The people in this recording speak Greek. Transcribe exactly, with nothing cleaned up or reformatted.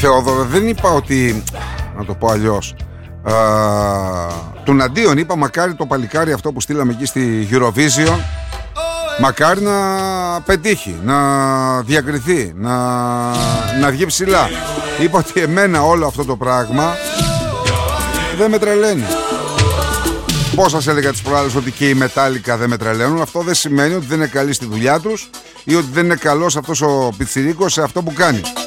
Θεόδωρο, δεν είπα ότι, να το πω αλλιώς, α, τον αντίον είπα μακάρι το παλικάρι αυτό που στείλαμε εκεί στη Eurovision, μακάρι να πετύχει, να διακριθεί, να, να βγει ψηλά. Είπα ότι εμένα όλο αυτό το πράγμα δεν με τρελαίνει. Πώς σας έλεγα τις προάλλες ότι και οι Metallica δεν με τρελαίνουν. Αυτό δεν σημαίνει ότι δεν είναι καλή στη δουλειά τους ή ότι δεν είναι καλός αυτός ο πιτσιρίκος σε αυτό που κάνει.